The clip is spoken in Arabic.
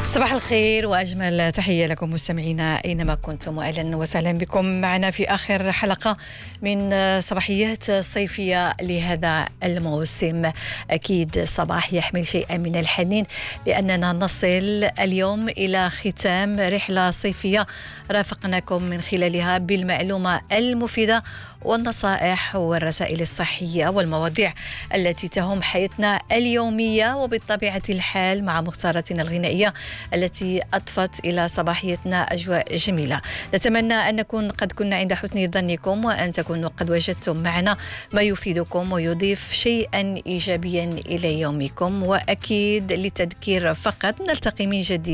صباح الخير وأجمل تحية لكم مستمعينا أينما كنتم، وأهلا وسهلا بكم معنا في آخر حلقة من صباحيات صيفية لهذا الموسم. أكيد صباح يحمل شيئا من الحنين لأننا نصل اليوم إلى ختام رحلة صيفية رافقناكم من خلالها بالمعلومة المفيدة والنصائح والرسائل الصحية والمواضيع التي تهم حياتنا اليومية، وبطبيعة الحال مع مختاراتنا الغنائية التي أضفت إلى صباحيتنا أجواء جميلة. نتمنى أن نكون قد كنا عند حسن ظنكم، وأن تكونوا قد وجدتم معنا ما يفيدكم ويضيف شيئا إيجابيا إلى يومكم. وأكيد للتذكير فقط، نلتقي من جديد